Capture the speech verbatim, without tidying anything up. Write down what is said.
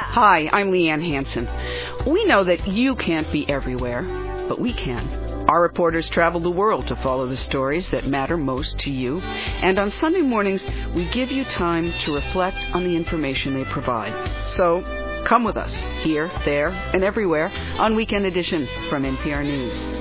Hi, I'm Leanne Hansen. We know that you can't be everywhere, but we can. Our reporters travel the world to follow the stories that matter most to you, and on Sunday mornings, we give you time to reflect on the information they provide. So, come with us, here, there, and everywhere, on Weekend Edition from N P R News.